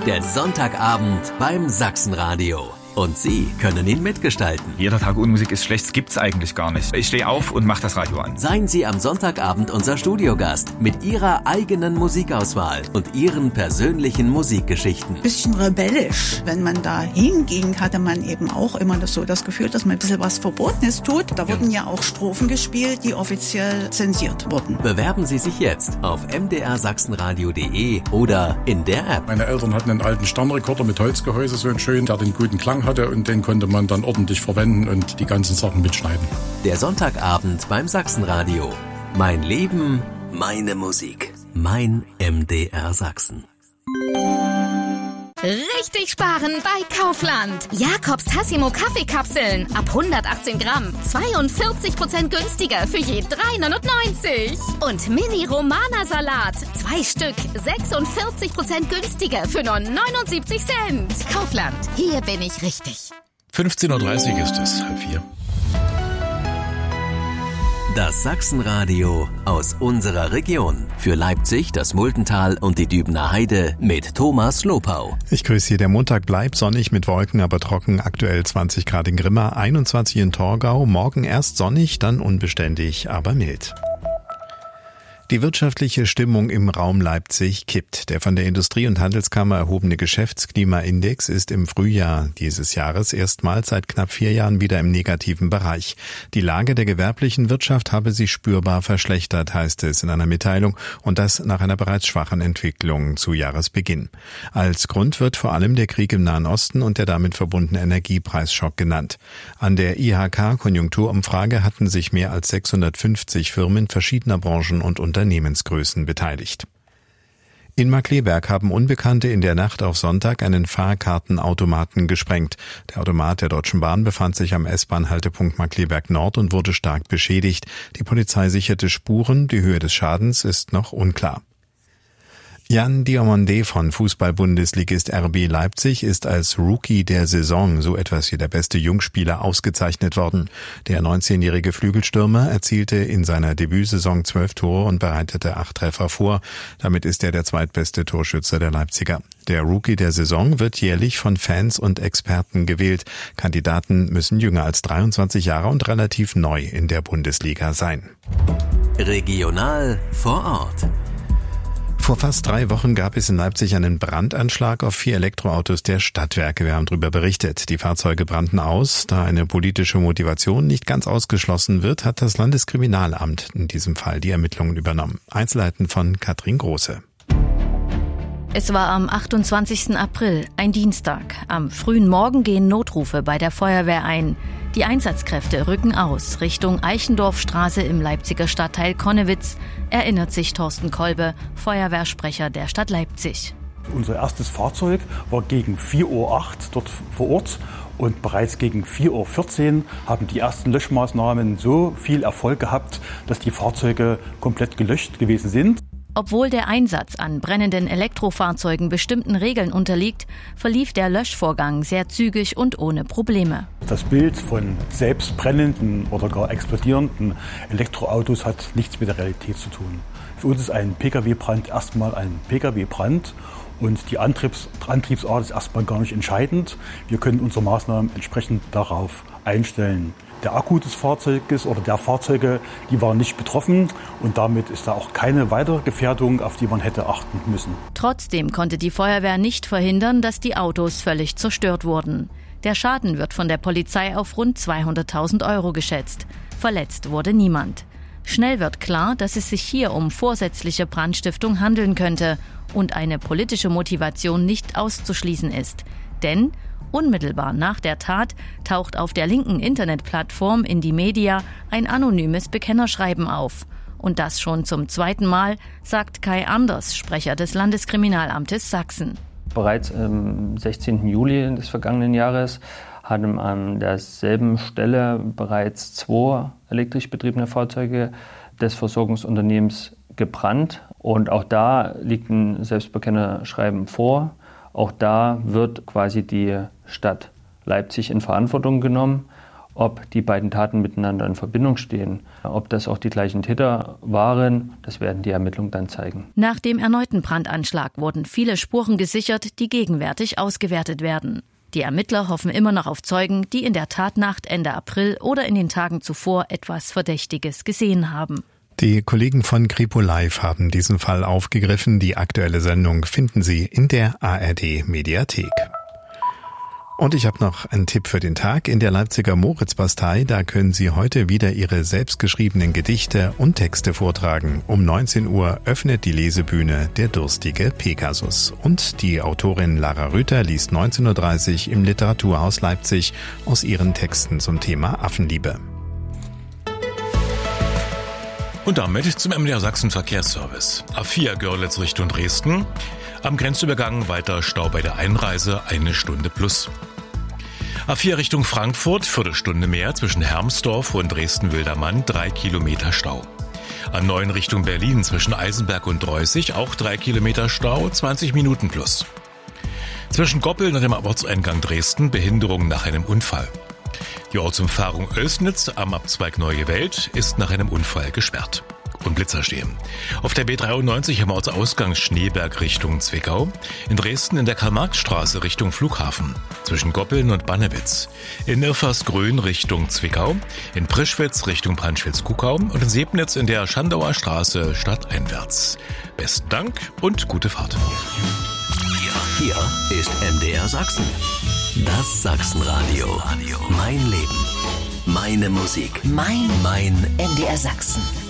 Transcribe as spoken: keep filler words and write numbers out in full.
Der Sonntagabend beim Sachsenradio. Und Sie können ihn mitgestalten. Jeder Tag ohne Musik ist schlecht, das gibt's eigentlich gar nicht. Ich stehe auf und mache das Radio an. Seien Sie am Sonntagabend unser Studiogast mit Ihrer eigenen Musikauswahl und Ihren persönlichen Musikgeschichten. Bisschen rebellisch. Wenn man da hinging, hatte man eben auch immer das so das Gefühl, dass man ein bisschen was Verbotenes tut. Da wurden ja auch Strophen gespielt, die offiziell zensiert wurden. Bewerben Sie sich jetzt auf m d r sachsenradio punkt d e oder in der App. Meine Eltern hatten einen alten Sternrekorder mit Holzgehäuse, so einen schönen, der den guten Klang hatte, und den konnte man dann ordentlich verwenden und die ganzen Sachen mitschneiden. Der Sonntagabend beim Sachsenradio. Mein Leben, meine Musik. Mein M D R Sachsen. Richtig sparen bei Kaufland. Jakobs Tassimo Kaffeekapseln ab hundertachtzehn Gramm. zweiundvierzig Prozent günstiger für je drei neunundneunzig. Und Mini Romana Salat. Zwei Stück. sechsundvierzig Prozent günstiger für nur neunundsiebzig Cent. Kaufland. Hier bin ich richtig. fünfzehn Uhr dreißig ist es, halb vier. Das Sachsenradio aus unserer Region. Für Leipzig, das Muldental und die Dübener Heide mit Thomas Lopau. Ich grüße Sie. Der Montag bleibt sonnig mit Wolken, aber trocken. Aktuell zwanzig Grad in Grimma, einundzwanzig in Torgau. Morgen erst sonnig, dann unbeständig, aber mild. Die wirtschaftliche Stimmung im Raum Leipzig kippt. Der von der Industrie- und Handelskammer erhobene Geschäftsklimaindex ist im Frühjahr dieses Jahres erstmals seit knapp vier Jahren wieder im negativen Bereich. Die Lage der gewerblichen Wirtschaft habe sich spürbar verschlechtert, heißt es in einer Mitteilung, und das nach einer bereits schwachen Entwicklung zu Jahresbeginn. Als Grund wird vor allem der Krieg im Nahen Osten und der damit verbundene Energiepreisschock genannt. An der I H K-Konjunkturumfrage hatten sich mehr als sechshundertfünfzig Firmen verschiedener Branchen und Unternehmensgrößen beteiligt. In Markkleeberg haben Unbekannte in der Nacht auf Sonntag einen Fahrkartenautomaten gesprengt. Der Automat der Deutschen Bahn befand sich am S-Bahn-Haltepunkt Markkleeberg Nord und wurde stark beschädigt. Die Polizei sicherte Spuren, die Höhe des Schadens ist noch unklar. Jan Diomande von Fußball-Bundesligist R B Leipzig ist als Rookie der Saison, so etwas wie der beste Jungspieler, ausgezeichnet worden. Der neunzehnjährige Flügelstürmer erzielte in seiner Debütsaison zwölf Tore und bereitete acht Treffer vor. Damit ist er der zweitbeste Torschütze der Leipziger. Der Rookie der Saison wird jährlich von Fans und Experten gewählt. Kandidaten müssen jünger als dreiundzwanzig Jahre und relativ neu in der Bundesliga sein. Regional vor Ort. Vor fast drei Wochen gab es in Leipzig einen Brandanschlag auf vier Elektroautos der Stadtwerke. Wir haben darüber berichtet. Die Fahrzeuge brannten aus. Da eine politische Motivation nicht ganz ausgeschlossen wird, hat das Landeskriminalamt in diesem Fall die Ermittlungen übernommen. Einzelheiten von Katrin Große. Es war am achtundzwanzigsten April, ein Dienstag. Am frühen Morgen gehen Notrufe bei der Feuerwehr ein. Die Einsatzkräfte rücken aus Richtung Eichendorfstraße im Leipziger Stadtteil Konnewitz, erinnert sich Thorsten Kolbe, Feuerwehrsprecher der Stadt Leipzig. Unser erstes Fahrzeug war gegen vier Uhr acht dort vor Ort und bereits gegen vier Uhr vierzehn haben die ersten Löschmaßnahmen so viel Erfolg gehabt, dass die Fahrzeuge komplett gelöscht gewesen sind. Obwohl der Einsatz an brennenden Elektrofahrzeugen bestimmten Regeln unterliegt, verlief der Löschvorgang sehr zügig und ohne Probleme. Das Bild von selbst brennenden oder gar explodierenden Elektroautos hat nichts mit der Realität zu tun. Für uns ist ein Pkw-Brand erstmal ein Pkw-Brand und die Antriebs- Antriebsart ist erstmal gar nicht entscheidend. Wir können unsere Maßnahmen entsprechend darauf einstellen. Der Akku des Fahrzeuges oder der Fahrzeuge, die waren nicht betroffen und damit ist da auch keine weitere Gefährdung, auf die man hätte achten müssen. Trotzdem konnte die Feuerwehr nicht verhindern, dass die Autos völlig zerstört wurden. Der Schaden wird von der Polizei auf rund zweihunderttausend Euro geschätzt. Verletzt wurde niemand. Schnell wird klar, dass es sich hier um vorsätzliche Brandstiftung handeln könnte und eine politische Motivation nicht auszuschließen ist. Denn unmittelbar nach der Tat taucht auf der linken Internetplattform Indymedia ein anonymes Bekennerschreiben auf. Und das schon zum zweiten Mal, sagt Kai Anders, Sprecher des Landeskriminalamtes Sachsen. Bereits am sechzehnten Juli des vergangenen Jahres hatten an derselben Stelle bereits zwei elektrisch betriebene Fahrzeuge des Versorgungsunternehmens gebrannt. Und auch da liegt ein Selbstbekennerschreiben vor. Auch da wird quasi die Stadt Leipzig in Verantwortung genommen Ob die beiden Taten miteinander in Verbindung stehen, ob das auch die gleichen Täter waren, das werden die Ermittlungen dann zeigen. Nach dem erneuten Brandanschlag wurden viele Spuren gesichert, die gegenwärtig ausgewertet werden. Die Ermittler hoffen immer noch auf Zeugen, die in der Tatnacht Ende April oder in den Tagen zuvor etwas Verdächtiges gesehen haben. Die Kollegen von Kripo Live haben diesen Fall aufgegriffen. Die aktuelle Sendung finden Sie in der A R D-Mediathek. Und ich habe noch einen Tipp für den Tag. In der Leipziger Moritzbastei, da können Sie heute wieder Ihre selbstgeschriebenen Gedichte und Texte vortragen. Um neunzehn Uhr öffnet die Lesebühne Der durstige Pegasus. Und die Autorin Lara Rüther liest neunzehn Uhr dreißig im Literaturhaus Leipzig aus ihren Texten zum Thema Affenliebe. Und damit zum M D R Sachsen Verkehrsservice. A vier Görlitz Richtung Dresden. Am Grenzübergang weiter Stau bei der Einreise, eine Stunde plus. A vier Richtung Frankfurt, Viertelstunde mehr zwischen Hermsdorf und Dresden-Wildermann, drei Kilometer Stau. A neun Richtung Berlin zwischen Eisenberg und Dreußig, auch drei Kilometer Stau, zwanzig Minuten plus. Zwischen Goppeln und dem Ortseingang Dresden, Behinderung nach einem Unfall. Die Ortsumfahrung Oelsnitz am Abzweig Neue Welt ist nach einem Unfall gesperrt. Und Blitzer stehen. Auf der B dreiundneunzig am Ortsausgang Schneeberg Richtung Zwickau. In Dresden in der Karl-Marx-Straße Richtung Flughafen. Zwischen Goppeln und Bannewitz. In Irfersgrün Richtung Zwickau. In Prischwitz Richtung Panschwitz-Kuckau. Und in Sebnitz in der Schandauer Straße stadteinwärts. Besten Dank und gute Fahrt. Hier, hier ist M D R Sachsen. Das Sachsenradio. Mein Leben. Meine Musik. Mein, mein M D R Sachsen.